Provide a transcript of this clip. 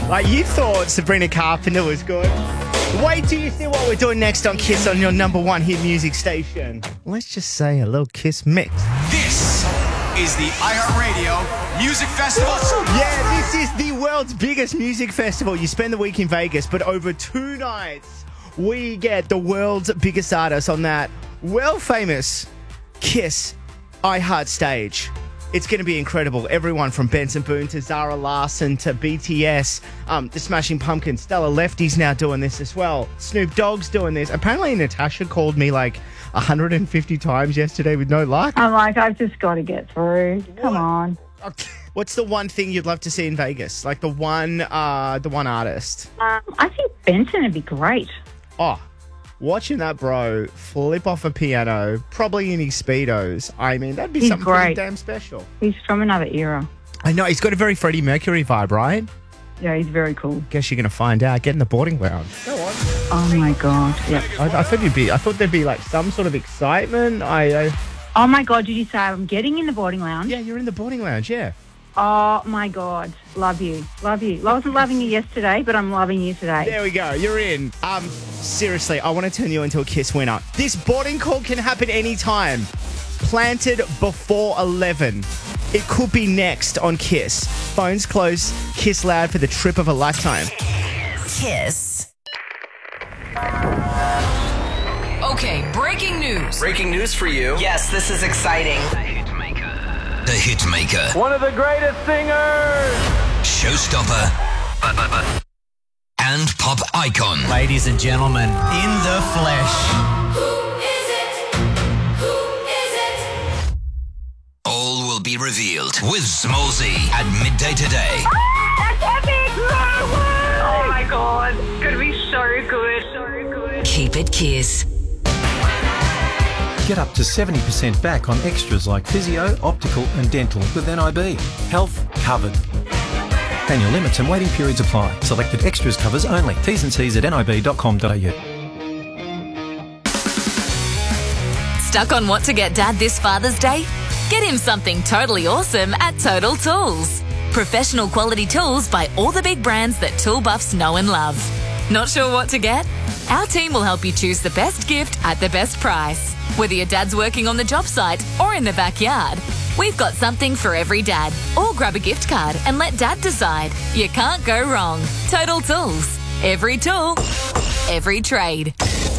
Like, you thought Sabrina Carpenter was good. Wait till you see what we're doing next on Kiss on your number one hit music station. Let's just say a little Kiss mix. This is the iHeartRadio Music Festival. Yeah, this is the world's biggest music festival. You spend the week in Vegas, but over 2 nights, we get the world's biggest artists on that famous Kiss iHeart stage. It's going to be incredible. Everyone from Benson Boone to Zara Larsson to BTS, the Smashing Pumpkins, Stella Lefty's now doing this as well. Snoop Dogg's doing this. Apparently Natasha called me like 150 times yesterday with no luck. I'm like, I've just got to get through. Come on. What's the one thing you'd love to see in Vegas? Like the one artist? I think Benson would be great. Oh, watching that bro flip off a piano, probably in his Speedos. I mean, that'd be something pretty damn special. He's from another era. I know, he's got a very Freddie Mercury vibe, right? Yeah, he's very cool. Guess you're going to find out. Get in the boarding lounge. Go on. Oh, my God. Yep. I thought there'd be like some sort of excitement. Oh, my God, did you say I'm getting in the boarding lounge? Yeah, you're in the boarding lounge, yeah. Oh, my God. Love you. Love you. I wasn't loving you yesterday, but I'm loving you today. There we go. You're in. Seriously, I want to turn you into a Kiss winner. This boarding call can happen anytime. Planted before 11. It could be next on Kiss. Phones close. Kiss loud for the trip of a lifetime. Kiss. Okay, breaking news. Breaking news for you. Yes, this is exciting. The Hitmaker. One of the greatest singers. Showstopper. And pop icon. Ladies and gentlemen, in the flesh. Who is it? Who is it? All will be revealed with Smallzy at midday today. That's epic! Oh, my God. It's going to be so good. So good. Keep it Kiss. Get up to 70% back on extras like physio, optical and dental with NIB. Health covered. Annual limits and waiting periods apply. Selected extras covers only. T's and C's at nib.com.au. Stuck on what to get Dad this Father's Day? Get him something totally awesome at Total Tools. Professional quality tools by all the big brands that tool buffs know and love. Not sure what to get? Our team will help you choose the best gift at the best price. Whether your dad's working on the job site or in the backyard, we've got something for every dad. Or grab a gift card and let Dad decide. You can't go wrong. Total Tools. Every tool, every trade.